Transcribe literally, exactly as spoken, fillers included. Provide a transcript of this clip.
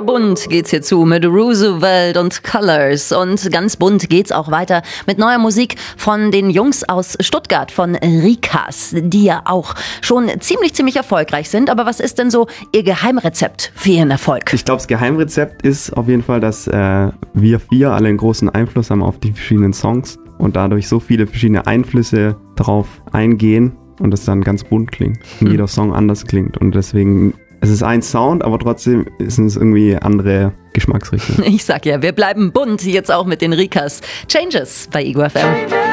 bunt geht's hier zu mit Roosevelt und Colors. Und ganz bunt geht's auch weiter mit neuer Musik von den Jungs aus Stuttgart, von Rikas, die ja auch schon ziemlich, ziemlich erfolgreich sind. Aber was ist denn so ihr Geheimrezept für ihren Erfolg? Ich glaube, das Geheimrezept ist auf jeden Fall, dass äh, wir vier alle einen großen Einfluss haben auf die verschiedenen Songs und dadurch so viele verschiedene Einflüsse darauf eingehen und es dann ganz bunt klingt und hm. jeder Song anders klingt. Und deswegen, es ist ein Sound, aber trotzdem sind es irgendwie andere Geschmacksrichtungen. Ich sag ja, wir bleiben bunt, jetzt auch mit den Rikas. Changes bei Ego F M.